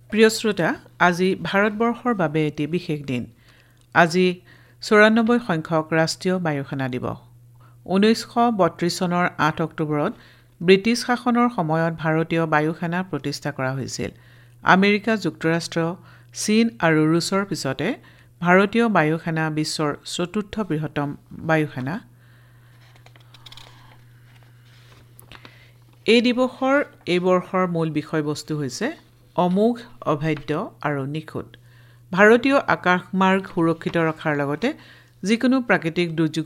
প্ৰিয় শ্ৰোতা, আজি ভাৰতবৰ্ষৰ বাবে এটি বিশেষ দিন। আজি ৯৪ সংখ্যক ৰাষ্ট্ৰীয় বায়ুসেনা দিৱস। ১৯৩২ চনৰ ৮ অক্টোবৰত ব্ৰিটিছ শাসনৰ সময়ত ভাৰতীয় বায়ুসেনা প্ৰতিষ্ঠা কৰা হৈছিল। আমেৰিকা যুক্তৰাষ্ট্ৰ, চীন আৰু ৰুছৰ পিছতে ভাৰতীয় বায়ুসেনা বিশ্বৰ চতুৰ্থ বৃহত্তম বায়ুসেনা। এই দিৱসৰ এই বৰ্ষৰ মূল বিষয়বস্তু হৈছে অমোঘ, অভেদ্য আৰু নিখুঁত। ভাৰতীয় আকাশমাৰ্গ সুৰক্ষিত ৰখাৰ লগতে যিকোনো প্ৰাকৃতিক দুৰ্যোগৰ